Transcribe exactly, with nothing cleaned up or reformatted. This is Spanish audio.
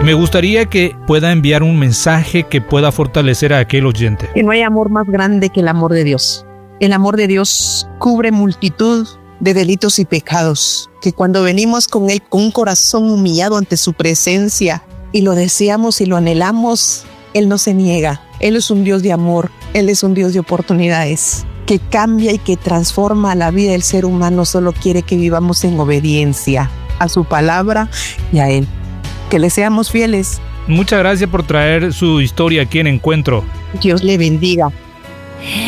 Me gustaría que pueda enviar un mensaje que pueda fortalecer a aquel oyente. Que no hay amor más grande que el amor de Dios. El amor de Dios cubre multitud de delitos y pecados, que cuando venimos con Él con un corazón humillado ante su presencia y lo deseamos y lo anhelamos, Él no se niega. Él es un Dios de amor, Él es un Dios de oportunidades, que cambia y que transforma la vida del ser humano. Solo quiere que vivamos en obediencia a su palabra y a Él. Que le seamos fieles. Muchas gracias por traer su historia aquí en Encuentro. Dios le bendiga.